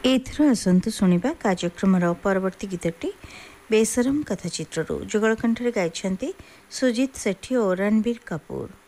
ଏଥର ଆସନ୍ତୁ ଶୁଣିବା କାର୍ଯ୍ୟକ୍ରମର ପରବର୍ତ୍ତୀ ଗୀତଟି ବେସରମ କଥା ଚିତ୍ରରୁ ଯୁଗଳ କଣ୍ଠରେ ଗାଇଛନ୍ତି ସୁଜିତ ସେଠୀ ଓ ରଣବୀର କପୁର।